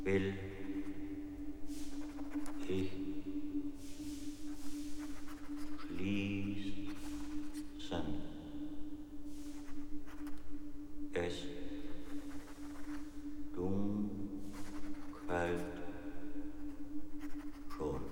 will ich schließen. Es dunkelt schon.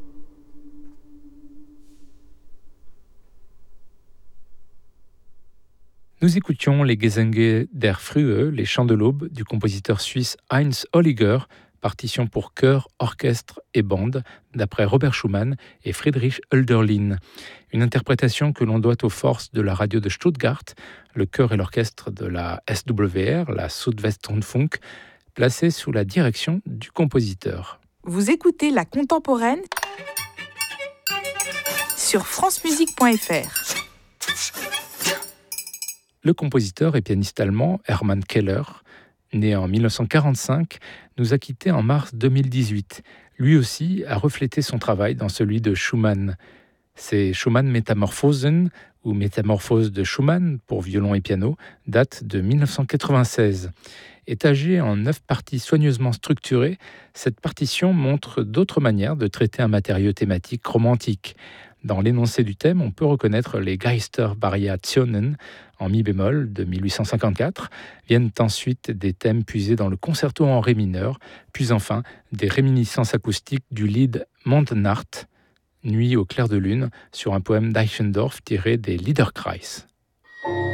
Nous écoutions les Gesänge der Frühe, les chants de l'aube, du compositeur suisse Heinz Holliger, partition pour chœur, orchestre et bande, d'après Robert Schumann et Friedrich Hölderlin. Une interprétation que l'on doit aux forces de la radio de Stuttgart, le chœur et l'orchestre de la SWR, la Südwestrundfunk, placés sous la direction du compositeur. Vous écoutez La Contemporaine sur francemusique.fr. Le compositeur et pianiste allemand Hermann Keller, né en 1945, nous a quittés en mars 2018. Lui aussi a reflété son travail dans celui de Schumann. Ces Schumann Metamorphosen, ou Métamorphose de Schumann pour violon et piano, datent de 1996. Étagée en 9 parties soigneusement structurées, cette partition montre d'autres manières de traiter un matériau thématique romantique. Dans l'énoncé du thème, on peut reconnaître les Geistervariationen en mi bémol de 1854, viennent ensuite des thèmes puisés dans le concerto en ré mineur, puis enfin des réminiscences acoustiques du lied Mondnacht, Nuit au clair de lune, sur un poème d'Eichendorff tiré des Liederkreis.